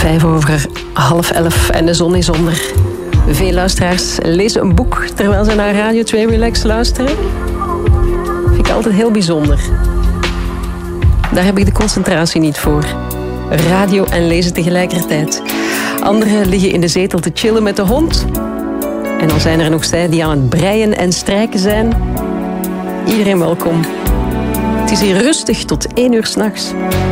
11:05 en de zon is onder. Veel luisteraars lezen een boek terwijl ze naar Radio 2 Relax luisteren. Vind ik altijd heel bijzonder. Daar heb ik de concentratie niet voor. Radio en lezen tegelijkertijd. Anderen liggen in de zetel te chillen met de hond. En dan zijn er nog zij die aan het breien en strijken zijn. Iedereen welkom. Het is hier rustig tot 1 uur 's nachts.